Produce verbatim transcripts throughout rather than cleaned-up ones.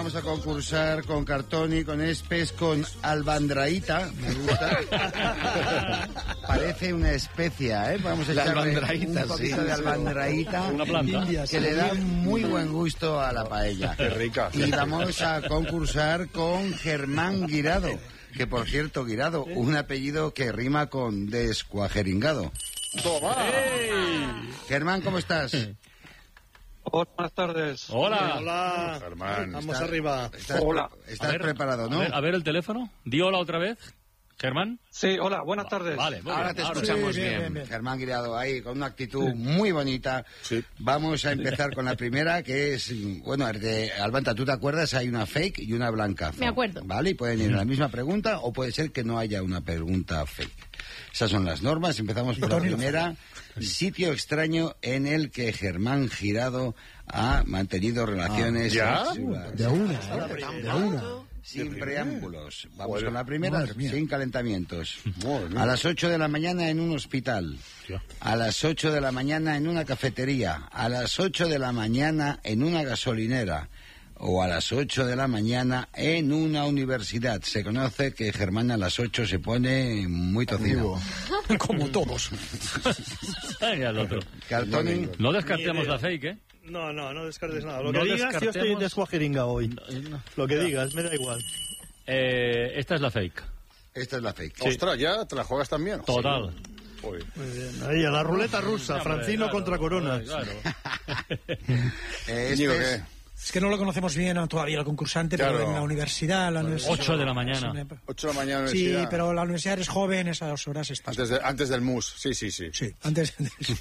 vamos a concursar con Cartoni, con Espes, con albandraíta. Me gusta. Parece una especia, ¿eh? Vamos a echarle un poquito sí, de albandraíta. Una planta. Que le da muy buen gusto a la paella. Qué rica. Y vamos a concursar con Germán Guirado. Que, por cierto, Guirado, un apellido que rima con descuajeringado. ¡Toma! ¡Hey! Germán, ¿cómo estás? Hola, buenas tardes. Hola. Hola, Germán. Vamos ¿Estás, arriba. Estás, Hola. ¿Estás ver, preparado, no? A ver, a ver el teléfono. Di hola otra vez, Germán. Sí, hola, buenas tardes. Vale, muy Ahora bien, te ahora escuchamos sí, bien, bien, bien, bien. Germán Guirado, ahí con una actitud muy bonita. Sí. Vamos a empezar con la primera, que es, bueno, de Albanta, ¿tú te acuerdas? Hay una fake y una blancazo. Me acuerdo. Vale, y pueden ir a la misma pregunta o puede ser que no haya una pregunta fake. Esas son las normas. Empezamos por la primera. Sitio extraño en el que Germán Girado ha mantenido relaciones ¿ya? sexuales. De una, ¿eh? De una. Sin preámbulos. Vamos Bueno, con la primera, madre mía. sin calentamientos. Madre mía. A las ocho de la mañana en un hospital. A las ocho de la mañana en una cafetería. A las ocho de la mañana en una gasolinera. O a las ocho de la mañana en una universidad. Se conoce que Germán a las ocho se pone muy tocido. Como todos. Venga, el otro. Cartoni, No descartemos Ni idea. la fake, ¿eh? No, no, no descartes nada. Lo No que digas, yo estoy descartemos- de Suajeringa hoy. Lo que digas, me da igual. Eh, esta es la fake. esta es la fake. Ostras, ¿ya te la juegas también? Total. Uy. Muy bien. Ahí, a la ruleta rusa, Hombre, Francino claro, contra Corona. claro. Eh, Íñigo, este es- ¿qué? Es que no lo conocemos bien todavía el concursante, Claro. pero en la universidad... La universidad Ocho de la mañana. ocho de la mañana Sí, universidad. pero la universidad es joven, esas horas está... Antes, de- antes del mus, sí, sí, sí. Sí, antes...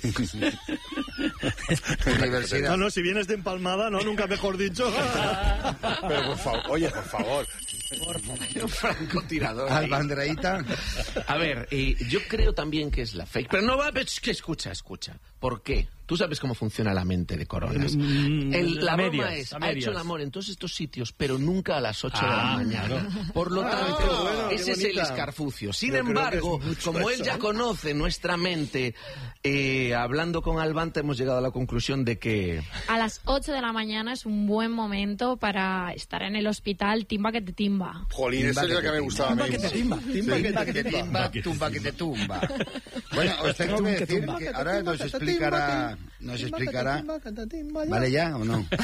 Universidad. No, no, si vienes de empalmada, no, nunca mejor dicho. Pero por favor, oye, por favor. Francotirador. Albandraíta. A ver, eh, yo creo también que es la fake. Pero no va... Es que escucha, escucha. ¿Por qué? Tú sabes cómo funciona la mente de Coronas. El, la a broma medias, es, a ha medias. hecho el amor en todos estos sitios, pero nunca a las ocho de la Ah, mañana. Por lo tanto, qué bueno, qué ese es el bonita. escarfucio. Sin Yo creo embargo, que es mucho como él eso, ya ¿eh? conoce nuestra mente, eh, hablando con Albanta hemos llegado a la conclusión de que... A las ocho de la mañana es un buen momento para estar en el hospital, timba que te timba. Jolín, esa es la que me gustaba a mí. Timba que te timba. Timba que Timba te que te timba. timba, tumba que te tumba. Bueno, os tengo que decir que ahora nos explicará, nos explicará, ¿vale ya o no?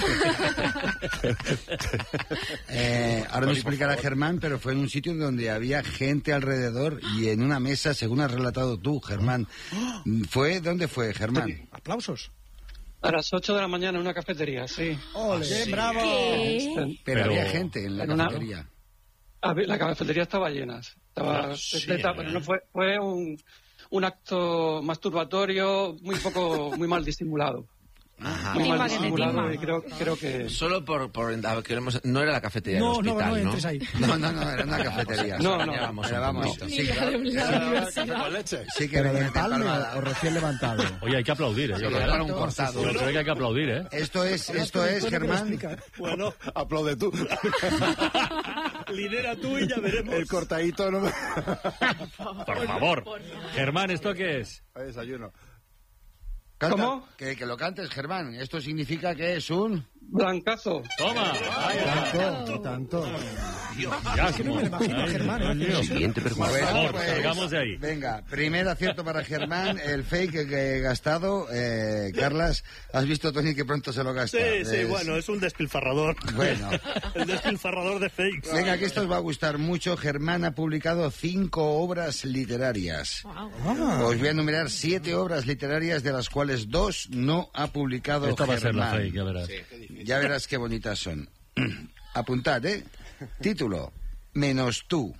Eh, ahora nos explicará Germán, pero fue en un sitio donde había gente alrededor y en una mesa, según has relatado tú, Germán. ¿Fue? ¿Dónde fue, Germán? Aplausos. A las ocho de la mañana en una cafetería, sí. ¡Ole, bravo! ¿Qué? Pero, Pero- había gente en la en una- cafetería. A ver, la cafetería estaba llena. Estaba Sí, repleta, eh. pero no fue, fue un, un acto masturbatorio muy poco, muy mal disimulado. Ajá. Muy Timba mal que te disimulado timba. y creo, creo que... Solo por... por a- queremos, no era la cafetería No, del no, hospital, no, ¿no? entres ahí. No, no, no, era una cafetería. No, no. Ya vamos, Era, vamos, no. sí, Ni claro. la universidad. Con leche. Sí que Pero venía de de empalme palmada. o recién levantado. Oye, hay que aplaudir, ¿eh? Yo Sí, creo. para un cortado. Yo creo que hay que aplaudir, ¿eh? Esto es, esto es, Germán. Bueno, Aplaude tú. lidera tú y ya veremos. El cortadito no me... Por favor. Germán, ¿esto qué es? Hay desayuno. Canta, ¿Cómo? Que, que lo cantes, Germán. Esto significa que es un... Blancazo. Toma. Tanto, tanto. Ya, como- me lo imagino a Ay, Germán, ¿eh? coño. Siguiente pregunta. Por favor, pues, salgamos de ahí. Venga, primer acierto para Germán. El fake que he gastado. Eh, Carlas, ¿has visto, Tony, que pronto se lo gasta? Sí, sí, Es- bueno, es un despilfarrador. Bueno. El despilfarrador de fakes. Venga, que esto os va a gustar mucho. Germán ha publicado cinco obras literarias. Wow. Os voy a enumerar siete obras literarias, de las cuales dos no ha publicado Esta va a ser la Germán. fake, ya verás. Ya verás qué bonitas son. Apuntad, ¿eh? Título: Menos tú.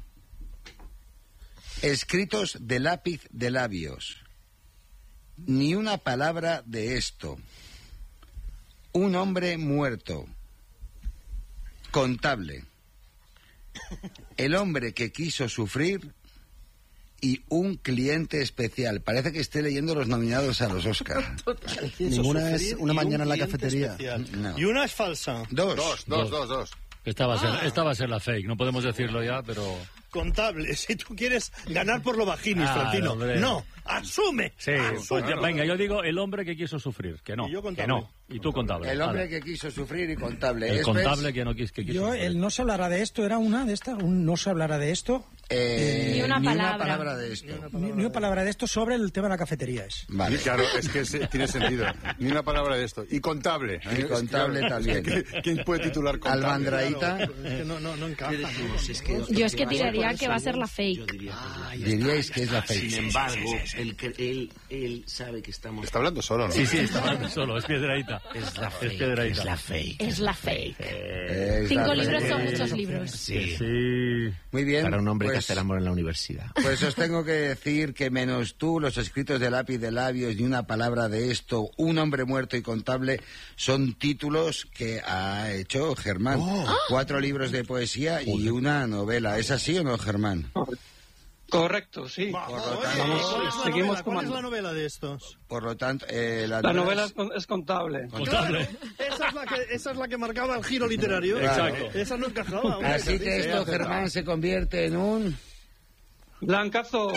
Escritos de lápiz de labios. Ni una palabra de esto. Un hombre muerto. Contable. El hombre que quiso sufrir. Y un cliente especial. Parece que esté leyendo los nominados a los Oscar. Ninguna es una Y un mañana en la cliente cafetería. especial. No. Y una es falsa. Dos. Dos, dos, dos, dos. Esta va, a ser, esta va a ser la fake, no podemos decirlo ya, pero... Contable. Si tú quieres ganar por lo bajinis, Ah, Francino. hombre. No, asume. Sí, pues ya- venga, yo digo el hombre que quiso sufrir, que no, Y yo que contable. no. Y tú contable. El hombre Vale. que quiso sufrir y contable. El Espes, contable que no quiso. Que quiso Yo, sufrir. el no se hablará de esto, era una de estas, un no se hablará de esto. eh, Ni una ni palabra. una palabra de esto. Ni, ni una palabra de esto sobre el tema de la cafetería es. Vale. Y claro, es que se- tiene sentido. Ni una palabra de esto. Y contable. Y contable también. ¿Quién puede titular contable? Albandraíta, Es que no, no, no encaja. Yo es que tiraría que va a ser la fake. diríais que es la fake. Sin embargo, él, cre- él, él sabe que estamos... Está hablando solo, ¿no? Sí, sí, está hablando solo, es Piedraíta. Es la Es fake, Piedraíta. es la fake. Es la fake. Es Cinco la libros fake. son muchos libros. Sí. Sí. Muy bien. Para un hombre que pues, hace el amor en la universidad. Pues os tengo que decir que menos tú, los escritos de lápiz de labios, ni una palabra de esto, un hombre muerto y contable, son títulos que ha hecho Germán. Cuatro libros de poesía y una novela. ¿Es así o no, Germán? Correcto, sí. Ah, Por lo Oye, tanto, ¿cuál es la seguimos novela? ¿Cuál es comando. la novela de estos? por lo tanto eh, las La novelas- novela es, con- es contable. Contable. Esa es la que, esa es la que marcaba el giro literario. Exacto. Esa no encajaba. hombre, Así sí, que sí, esto, acertado. Germán, se convierte en un... Blancazo.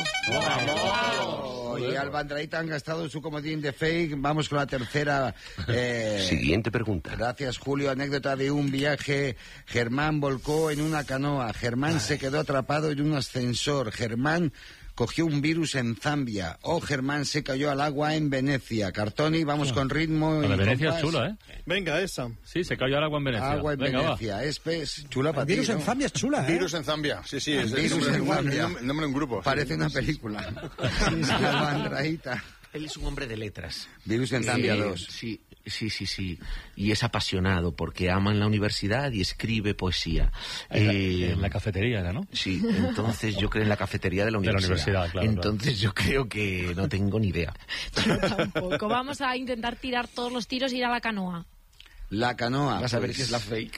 Y Albandraíta han gastado su comodín de fake. Vamos con la tercera. eh, Siguiente pregunta. Gracias, Julio. Anécdota de un viaje. Germán volcó en una canoa. Germán se quedó atrapado en un ascensor. Germán cogió un virus en Zambia. O Germán se cayó al agua en Venecia. Cartoni, vamos con ritmo. La de y Venecia es compás. chula, ¿eh? Venga, esa. Sí, se cayó al agua en Venecia. Agua en Venga, Venecia. Espes, chula para El ti, virus ¿no? en Zambia es chula, ¿eh? Virus en Zambia. Sí, sí. Es el Virus nombre, en el Zambia. nombre- el nombre de un grupo. Parece una película. Albandraíta. Él es un hombre de letras. Virus en Zambia Eh, dos. Sí, sí, sí, sí. Y es apasionado porque ama en la universidad y escribe poesía. En la, Eh, en la cafetería era, ¿no? Sí, entonces yo creo en la cafetería de la De la universidad. universidad, claro, Entonces yo creo que no tengo ni idea. Yo tampoco. Vamos a intentar tirar todos los tiros e ir a la canoa. La canoa. Vas a ver pues. que es la fake.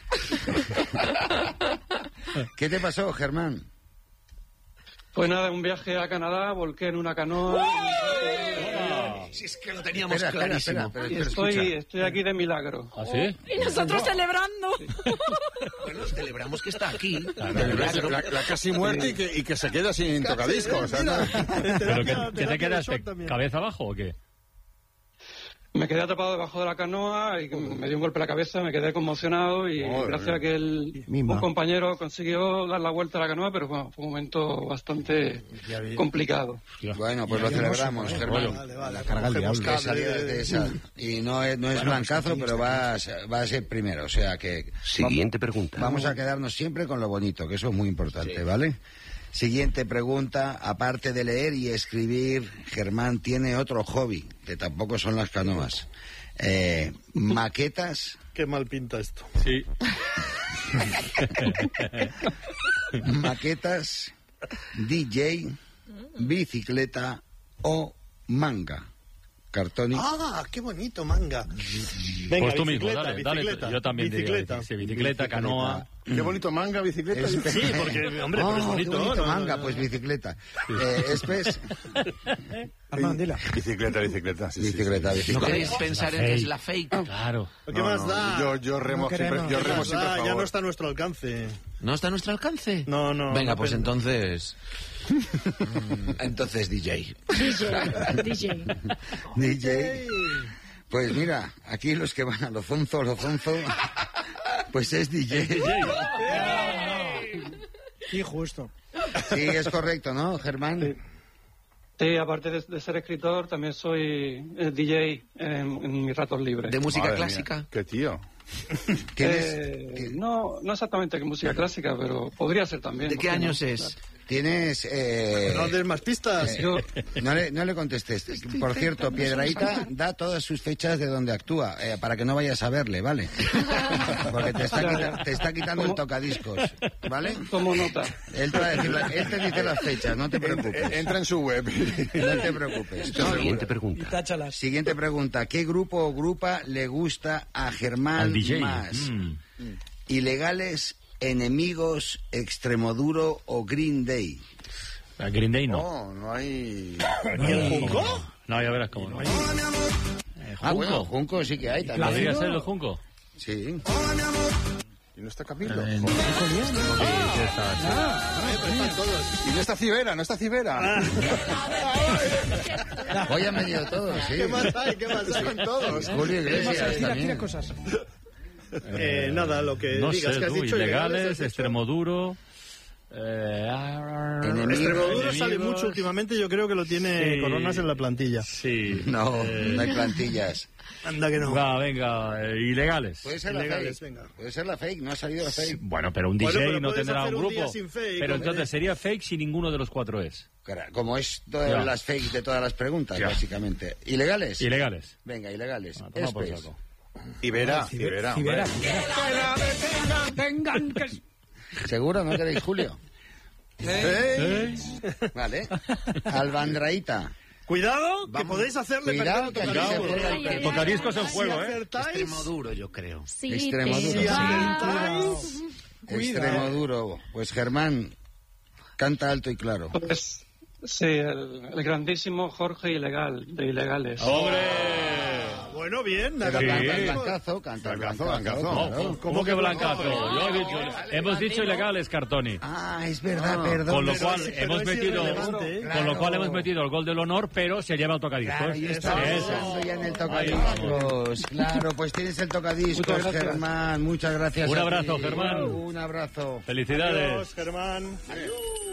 ¿Qué te pasó, Germán? Pues nada, un viaje a Canadá, volqué en una canoa. Si es que lo teníamos Espera, espera, clarísimo. espera, pero- Y pero estoy, escucha. estoy aquí de milagro. ¿Ah, sí? Y nosotros celebrando. Bueno, celebramos que está aquí. La, la- la casi muerte y que, y que se queda sin tocadiscos. o sea, no- ¿Pero qué, qué te terapia de quedaste? shock también. ¿Cabeza abajo o qué? Me quedé atrapado debajo de la canoa y me dio un golpe en la cabeza, me quedé conmocionado y Madre gracias mía. a que el, Mima. un compañero consiguió dar la vuelta a la canoa, pero bueno, fue un momento bastante complicado. Bueno, pues lo celebramos, Germán. Vale, vale. carga el cogemos Que cable salías de esa. Y no es, no es blancazo, pero va a, ser, va a ser primero. O sea que. Siguiente pregunta. Vamos a quedarnos siempre con lo bonito, que eso es muy importante, ¿vale? Siguiente pregunta. Aparte de leer y escribir, Germán tiene otro hobby, que tampoco son las canoas. Eh, maquetas, Qué mal pinta esto. Sí. maquetas, D J, bicicleta o manga. Cartoni. ¡Ah, qué bonito, manga! Venga, Pues tú mismo, bicicleta, dale, dale. bicicleta, Yo también bicicleta. diría. Sí, bicicleta, canoa. Qué bonito manga, bicicleta. Es- Sí, porque, hombre, Oh, pero es qué bonito. bonito ¿no? manga, No, pues no. bicicleta. Eh, Espes, Armando, dila. Bicicleta, bicicleta. Sí, sí, bicicleta, sí. ¿No bicicleta. queréis pensar en que es la fake? Claro. ¿Qué No, más no, da? Yo, yo remo No siempre, queremos. yo ¿Qué remo más siempre a da? favor. Ya no está a nuestro alcance. ¿No está a nuestro alcance? No, no. Venga, una pues pena. entonces... Mm, entonces D J. D J. D J. D J. Pues mira, aquí los que van a lo zonzo, lo zonzo, pues es D J. Y justo. Sí, es correcto, ¿no, Germán? Sí, aparte de, de ser escritor, también soy eh, D J en, en mis ratos libres. ¿De música Madre clásica? mía, Qué tío. ¿Tienes, Eh, ti- no, no exactamente que música clásica, pero podría ser también. ¿De ¿por qué no? años es? tienes eh, No des más pistas. Yo, no le, no le contestes. Por cierto, Piedraíta da todas sus fechas de donde actúa, eh, para que no vayas a verle, ¿vale? Porque te está, quita- te está quitando el tocadiscos, ¿vale? tomo nota. Él te, va a decir la- él te dice las fechas, no te preocupes. Entra en su web. No te preocupes. No, Siguiente Y pregunta. táchalas. Siguiente pregunta. ¿Qué grupo o grupa le gusta a Germán Al D J. más? Mm. ¿Ilegales, Enemigos, Extremoduro o Green Day? A Green Day no. No, no hay... ¿Y el Junco? No, ya verás cómo no. Eh, Ah, bueno, Junco. Junco sí que hay también. ¿Podría ser el Junco? Sí. ¿Y no está Camilo? Eh, Joder. sí, está, sí. Están todos. Y no está Cibera, no está Cibera. Hoy han venido todos, sí. ¿Qué más hay? ¿Qué más hay? Están todos. Julio Tira, Iglesias tira, también. tira cosas. Eh, nada, lo que No digas sé, que has tú, dicho. ilegales, has dicho. Extremoduro... Eh, Enemigos. Extremoduro sale enemigos. mucho últimamente, yo creo que lo tiene Sí. Coronas en la plantilla. Sí. No, eh, no hay plantillas. Anda que no. Va, venga, eh, ilegales. Puede ser la Ilegales, fake. venga. Puede ser la fake, no ha salido la fake. Bueno, pero un Bueno, D J pero no puedes tendrá hacer un un día grupo. sin fake, Pero hombre. entonces sería fake si ninguno de los cuatro es. Cara, como es todas Ya. las fake de todas las preguntas, Ya. básicamente. ¿Ilegales? Ilegales. Venga, ilegales. Ah, toma por Space. saco. Cibera, Cibera. Cibera, hombre. Cibera. Vengan, que... ¿Seguro? ¿No queréis Julio? ¿Eh? Vale. Albandraíta. Cuidado, que Vamos. podéis hacerle Cuidado, perder que el aquí se tocadiscos. juega Ay, el ay, El tocadiscos en Si juego, ¿eh? acertáis, Extremoduro, yo creo. Sí, Extremoduro. te si va. acertáis, Extremo duro. Pues Germán, canta alto y claro. Pues sí, el, el grandísimo Jorge Ilegal, de Ilegales. ¡Hombre! bueno, bien. Pero Sí. canta el blancazo, canta el Blancazo, blancazo. blancazo. claro. ¿Cómo que blancazo? Yo he dicho, hemos dicho ilegales, Cartoni. Ah, es verdad, perdón. Con lo pero cual es- pero hemos es metido, irrelevante, ¿eh? con Claro. lo cual hemos metido el gol del honor, pero se lleva el tocadiscos. Claro, yo estaba Eso. pensando ya en el Ahí tocadiscos. Claro, pues tienes el tocadiscos, Muchas gracias. Germán. Muchas gracias. Un a abrazo, ti. Germán. Un abrazo. Felicidades. Adiós, Germán.